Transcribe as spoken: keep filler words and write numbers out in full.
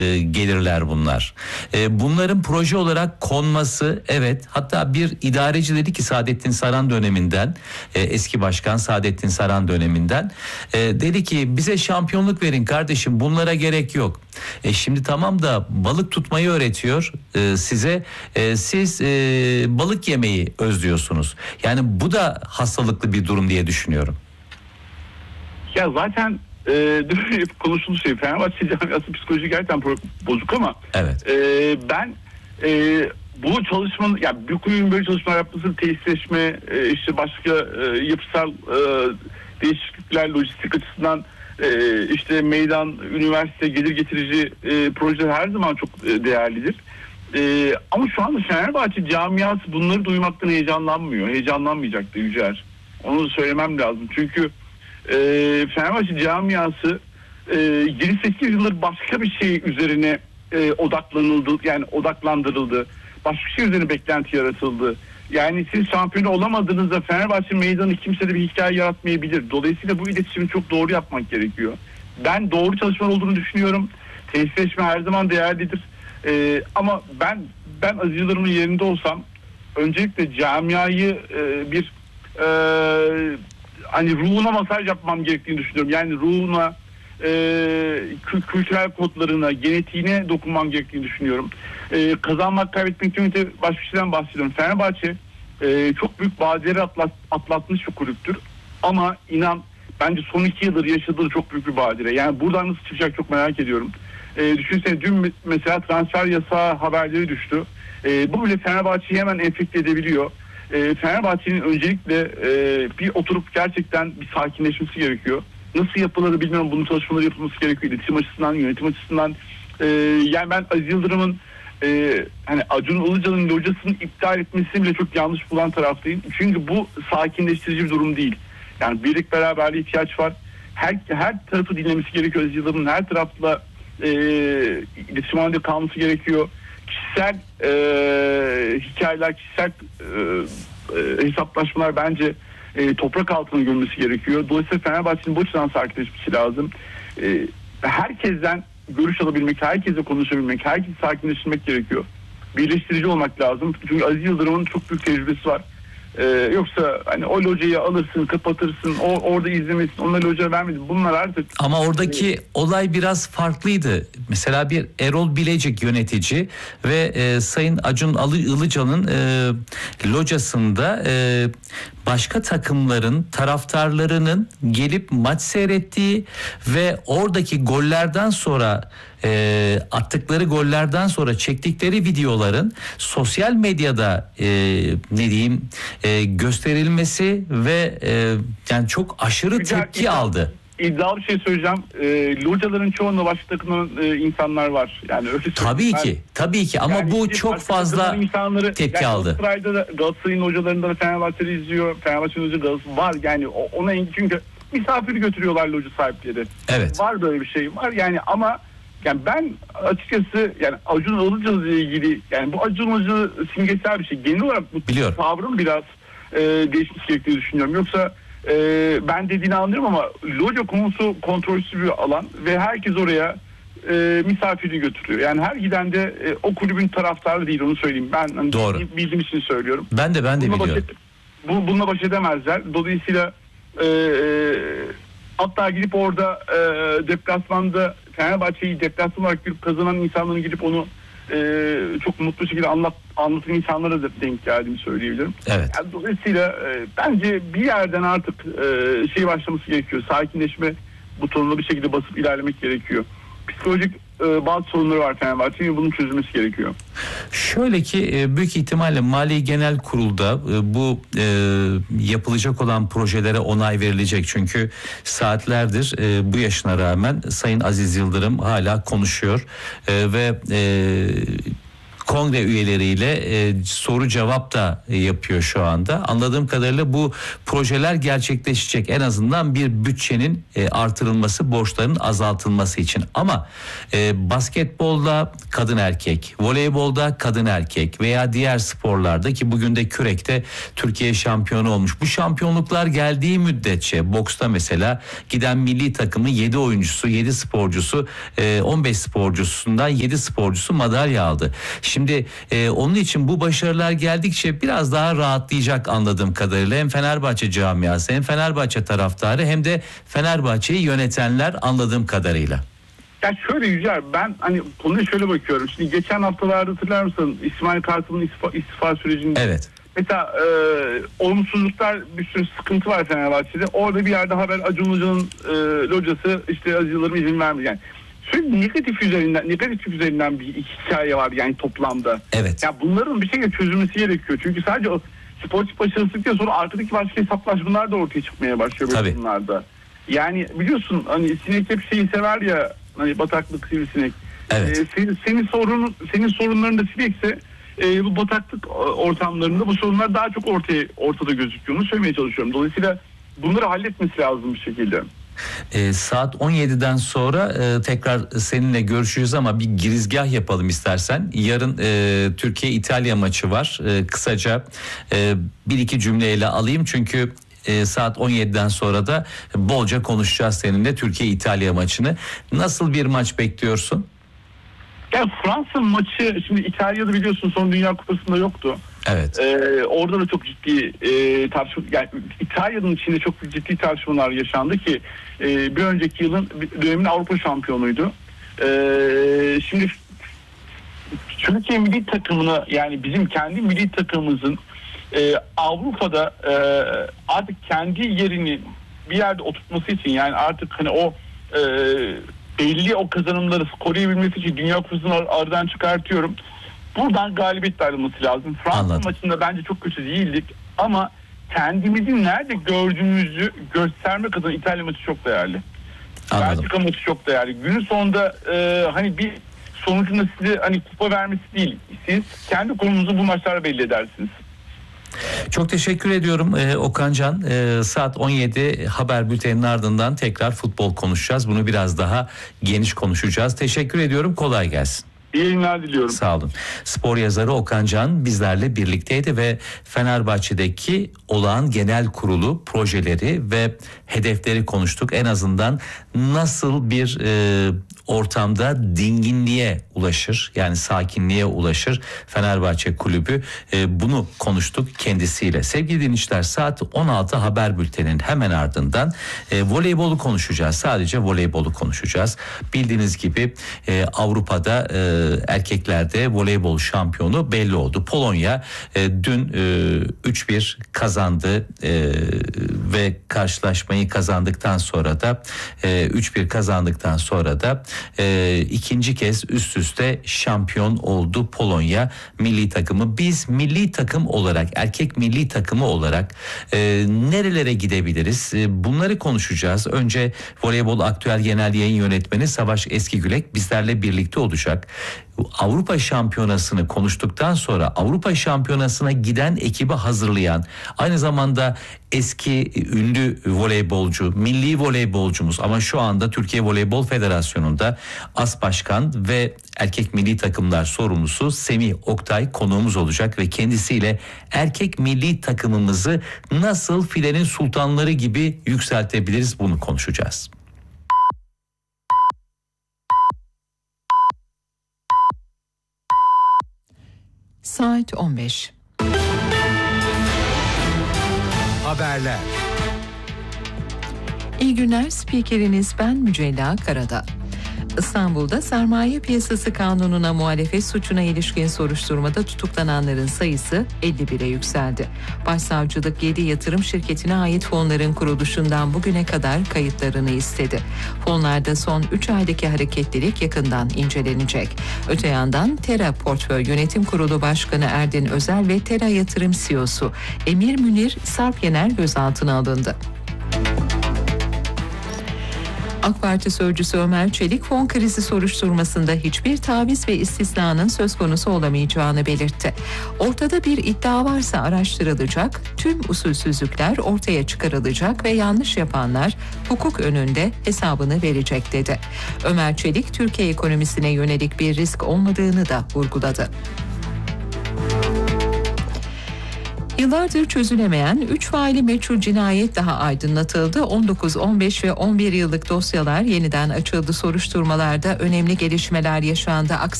e, gelirler bunlar. E, bunların proje olarak konması, evet, hatta bir idareci dedi ki Saadettin Saran döneminden, e, eski başkan Saadettin Saran döneminden, e, dedi ki bize şampiyonluk verin kardeşim, bunlara gerek yok. E, şimdi tamam da balık tutmayı öğretiyor e, size, e, siz e, balık yemeyi özlüyorsunuz. Yani bu da hastalıklı bir durum diye düşünüyorum. Ya zaten e, konuştuğumuz şey, Fenerbahçe camiası psikoloji gerçekten bozuk ama evet. e, ben e, bu çalışmanın, yani bir kulübün böyle çalışmalar yapması, tesisleşme, e, işte başka e, yapısal e, değişiklikler, lojistik açısından e, işte meydan, üniversite, gelir getirici e, projeler her zaman çok e, değerlidir. E, ama şu anda Fenerbahçe camiası bunları duymaktan heyecanlanmıyor. Heyecanlanmayacaktı Yücel. Onu söylemem lazım. Çünkü e, Fenerbahçe camiası e, yedi sekiz yıldır başka bir şey üzerine e, odaklanıldı. Yani odaklandırıldı. Başka bir şey üzerine beklenti yaratıldı. Yani siz şampiyon olamadığınızda Fenerbahçe meydanı kimse de bir hikaye yaratmayabilir. Dolayısıyla bu iletişimi çok doğru yapmak gerekiyor. Ben doğru çalışmalar olduğunu düşünüyorum. Tesisleşme her zaman değerlidir. Ee, ama ben ben Aziz Yıldırım'ın yerinde olsam öncelikle camiayı e, bir e, hani ruhuna masaj yapmam gerektiğini düşünüyorum. Yani ruhuna, e, kü- kültürel kodlarına, genetiğine dokunmam gerektiğini düşünüyorum. E, kazanmak, kaybetmek için başka bir şeyden bahsediyorum. Fenerbahçe e, çok büyük badireleri atlat, atlatmış bir kulüptür. Ama inan bence son iki yıldır yaşadığı çok büyük bir badire. Yani buradan nasıl çıkacak çok merak ediyorum. E, düşünsene dün mesela transfer yasağı haberleri düştü. E, bu bile Fenerbahçe'yi hemen enfekte edebiliyor. E, Fenerbahçe'nin öncelikle e, bir oturup gerçekten bir sakinleşmesi gerekiyor. Nasıl yapılır bilmiyorum, bunun çalışmaları yapılması gerekiyor. İletişim açısından, yönetim açısından. E, yani ben Aziz Yıldırım'ın e, hani Acun Ilıcalı'nın locasını iptal etmesini bile çok yanlış bulan taraftayım. Çünkü bu sakinleştirici bir durum değil. Yani birlik beraberliğe ihtiyaç var. Her, her tarafı dinlemesi gerekiyor Aziz Yıldırım'ın. Her tarafla e, iletişim halinde kalması gerekiyor. Kişisel e, hikayeler, kişisel e, e, hesaplaşmalar bence e, toprak altına gömülmesi gerekiyor. Dolayısıyla Fenerbahçe'nin bu açıdan sakinleşmesi lazım. E, herkesten görüş alabilmek, herkesle konuşabilmek, herkesi sakinleştirmek gerekiyor. Birleştirici olmak lazım. Çünkü Aziz Yıldırım'ın çok büyük tecrübesi var. Ee, yoksa hani o locayı alırsın, kapatırsın, o, orada izlemesin, ona loca vermedin. Bunlar artık... Ama oradaki e, olay biraz farklıydı. Mesela bir Erol Bilecik yönetici ve e, Sayın Acun Ilıcalı'nın e, locasında e, başka takımların taraftarlarının gelip maç seyrettiği ve oradaki gollerden sonra e, attıkları gollerden sonra çektikleri videoların sosyal medyada e, ne diyeyim e, gösterilmesi ve e, yani çok aşırı güzel, tepki güzel. aldı. İddialı bir şey söyleyeceğim. E, locaların çoğunda başka takımların e, insanlar var. Yani öyle tabii ki, tabii ki ama yani bu işte çok fazla insanları, tepki yani aldı. Galatasaray'da da, Galatasaray'ın hocalarında da Fenerbahçe'de izliyor. Fenerbahçe'nin hocası var. Yani ona çünkü misafir götürüyorlar loca sahipleri. Evet. Var böyle bir şey var. Yani ama yani ben açıkçası yani Acun Ilıcalı ile ilgili, yani bu Acun Ilıcalı simgesel bir şey. Genel olarak bu Biliyorum. tavrım biraz e, değişmiş gerektiğini düşünüyorum. Yoksa e, ben dediğini anlıyorum ama loca konusu kontrolsüz bir alan ve herkes oraya e, misafirini götürüyor. Yani her giden de e, o kulübün taraftarı değil, onu söyleyeyim. Ben hani, doğru. bildiğim için söylüyorum. Ben de ben de bununla biliyorum. Baş, bu, bununla baş edemezler. Dolayısıyla e, e, hatta gidip orada e, deplasmanda Fenerbahçe'yi deplasman olarak girip kazanan insanların gidip onu e, çok mutlu şekilde anlat, anlatan insanlara da denk geldiğimi söyleyebilirim. Evet. Yani dolayısıyla e, bence bir yerden artık e, şey başlaması gerekiyor. Sakinleşme butonuna bir şekilde basıp ilerlemek gerekiyor. Psikolojik e, bazı sorunları var Fenerbahçe'nin, bunun çözülmesi gerekiyor. Şöyle ki e, büyük ihtimalle Mali Genel Kurul'da e, bu e, yapılacak olan projelere onay verilecek. Çünkü saatlerdir e, bu yaşına rağmen Sayın Aziz Yıldırım hala konuşuyor e, ve e, kongre üyeleriyle e, soru cevap da e, yapıyor şu anda. Anladığım kadarıyla bu projeler gerçekleşecek. En azından bir bütçenin e, artırılması, borçların azaltılması için. Ama e, basketbolda kadın erkek, voleybolda kadın erkek veya diğer sporlarda ki bugün de kürekte Türkiye şampiyonu olmuş. Bu şampiyonluklar geldiği müddetçe boksta mesela giden milli takımın yedi oyuncusu, yedi sporcusu, on beş sporcusundan yedi sporcusu madalya aldı. Şimdi e, onun için bu başarılar geldikçe biraz daha rahatlayacak anladığım kadarıyla hem Fenerbahçe camiası hem Fenerbahçe taraftarı hem de Fenerbahçe'yi yönetenler anladığım kadarıyla. Ya şöyle Yücel, ben hani konuya şöyle bakıyorum. Şimdi geçen haftalarda hatırlar mısın İsmail Kartal'ın istifa, istifa sürecinde? Evet. Mesela e, olumsuzluklar, bir sürü sıkıntı var Fenerbahçe'de. Orada bir yerde haber Acun Ilıcalı'nın e, locası işte Aziz Yıldırım izin vermiyor. Yani sürekli negatif üzerinden, negatif üzerinden bir hikaye var yani toplamda. Evet. Ya bunların bir şekilde çözülmesi gerekiyor. Çünkü sadece o sportif başarısızlıktan sonra arkadaki başka hesaplaşmalar da ortaya çıkmaya başlıyor böyle bunlarda. Yani biliyorsun hani sinek hep şeyi sever ya, hani bataklık sivrisinek. Evet. Ee, senin, senin sorunun, senin sorunların da sinekse e, bu bataklık ortamlarında bu sorunlar daha çok ortaya ortada gözüküyor. Onu söylemeye çalışıyorum. Dolayısıyla bunları halletmesi lazım bir şekilde. E, saat on yediden sonra e, tekrar seninle görüşeceğiz ama bir girizgah yapalım istersen. Yarın e, Türkiye-İtalya maçı var. E, kısaca e, bir iki cümleyle alayım çünkü e, saat on yediden sonra da bolca konuşacağız seninle Türkiye-İtalya maçını. Nasıl bir maç bekliyorsun? Ya Fransa maçı, şimdi İtalya'da biliyorsun son Dünya Kupası'nda yoktu. Evet. Ee, orada da çok ciddi e, tartışma, yani İtalya'nın içinde çok ciddi tartışmalar yaşandı ki e, bir önceki yılın dönemin Avrupa şampiyonuydu. E, şimdi Türkiye milli takımına, yani bizim kendi milli takımımızın e, Avrupa'da e, artık kendi yerini bir yerde oturtması için, yani artık hani o e, belli o kazanımları koruyabilmesi için Dünya Kupası'nı aradan çıkartıyorum. Buradan galibiyetle ayrılması lazım. Fransa Anladım. maçında bence çok kötü değildik ama kendimizi nerede gördüğümüzü göstermek adına İtalya maçı çok değerli. Anladım. Belçika maçı çok değerli. Günün sonunda e, hani bir sonucunda size hani kupa vermesi değil, siz kendi konumunuzu bu maçlarda belli edersiniz. Çok teşekkür ediyorum ee, Okan Can. Ee, saat on yedi haber bülteninin ardından tekrar futbol konuşacağız. Bunu biraz daha geniş konuşacağız. Teşekkür ediyorum. Kolay gelsin. İyi yayınlar diliyorum. Sağ olun. Spor yazarı Okan Can bizlerle birlikteydi ve Fenerbahçe'deki olağan genel kurulu projeleri ve hedefleri konuştuk. En azından nasıl bir e, ortamda dinginliğe ulaşır, yani sakinliğe ulaşır Fenerbahçe kulübü, e, bunu konuştuk kendisiyle. Sevgili dinleyiciler, saat on altı haber bülteninin hemen ardından e, voleybolu konuşacağız. Sadece voleybolu konuşacağız. Bildiğiniz gibi e, Avrupa'da e, erkeklerde voleybol şampiyonu belli oldu. Polonya e, dün e, üç bir kazandı e, ve karşılaşmayı kazandıktan sonra da e, üç bir kazandıktan sonra da e, ikinci kez üst üste şampiyon oldu Polonya milli takımı. Biz milli takım olarak, erkek milli takımı olarak e, nerelere gidebiliriz? E, bunları konuşacağız. Önce Voleybol Aktüel Genel Yayın Yönetmeni Savaş Eskigülek bizlerle birlikte olacak. Avrupa Şampiyonası'nı konuştuktan sonra Avrupa Şampiyonası'na giden ekibi hazırlayan, aynı zamanda eski ünlü voleybolcu, milli voleybolcumuz ama şu anda Türkiye Voleybol Federasyonu'nda as başkan ve erkek milli takımlar sorumlusu Semih Oktay konuğumuz olacak ve kendisiyle erkek milli takımımızı nasıl filenin sultanları gibi yükseltebiliriz, bunu konuşacağız. Saat on beş. Haberler. İyi günler, spikeriniz ben Mücella Karada. İstanbul'da sermaye piyasası kanununa muhalefet suçuna ilişkin soruşturmada tutuklananların sayısı elli bire yükseldi. Başsavcılık yedi yatırım şirketine ait fonların kuruluşundan bugüne kadar kayıtlarını istedi. Fonlarda son üç aydaki hareketlilik yakından incelenecek. Öte yandan Tera Portföy Yönetim Kurulu Başkanı Erdin Özel ve Tera Yatırım C E O'su Emir Münir Sarp Yener gözaltına alındı. AK Parti sözcüsü Ömer Çelik, fon krizi soruşturmasında hiçbir taviz ve istisnanın söz konusu olamayacağını belirtti. Ortada bir iddia varsa araştırılacak, tüm usulsüzlükler ortaya çıkarılacak ve yanlış yapanlar hukuk önünde hesabını verecek dedi. Ömer Çelik, Türkiye ekonomisine yönelik bir risk olmadığını da vurguladı. Yıllardır çözülemeyen üç faili meçhul cinayet daha aydınlatıldı. on dokuz, on beş ve on bir yıllık dosyalar yeniden açıldı. Soruşturmalarda önemli gelişmeler yaşandı.